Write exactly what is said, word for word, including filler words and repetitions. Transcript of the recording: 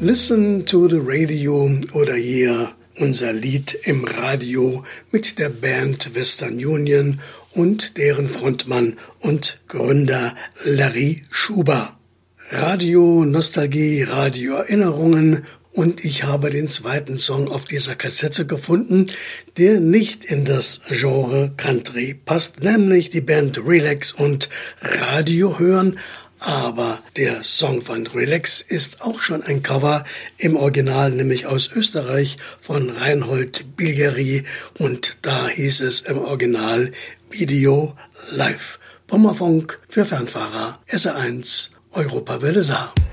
Listen to the Radio oder hier unser Lied im Radio mit der Band Western Union und deren Frontmann und Gründer Larry Schuber. Radio Nostalgie, Radio Erinnerungen, und ich habe den zweiten Song auf dieser Kassette gefunden, der nicht in das Genre Country passt, nämlich die Band Relax und Radio hören. Aber der Song von Relax ist auch schon ein Cover im Original, nämlich aus Österreich von Reinhold Bilgeri, und da hieß es im Original Video Live. Pommerfunk für Fernfahrer S R eins Europawelle Saar.